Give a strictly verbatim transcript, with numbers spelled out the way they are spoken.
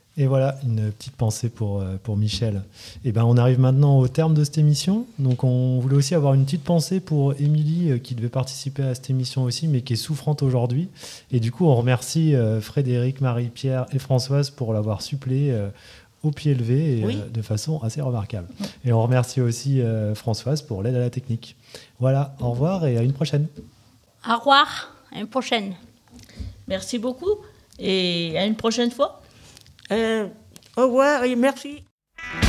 Et voilà, une petite pensée pour, pour Michel. Et ben, on arrive maintenant au terme de cette émission. Donc, on voulait aussi avoir une petite pensée pour Émilie, qui devait participer à cette émission aussi, mais qui est souffrante aujourd'hui. Et du coup, on remercie Frédéric, Marie-Pierre et Françoise pour l'avoir suppléé au pied levé et Oui. de façon assez remarquable. Et on remercie aussi Françoise pour l'aide à la technique. Voilà, au revoir et à une prochaine. Au revoir, à une prochaine. Merci beaucoup et à une prochaine fois. Euh, au revoir et merci.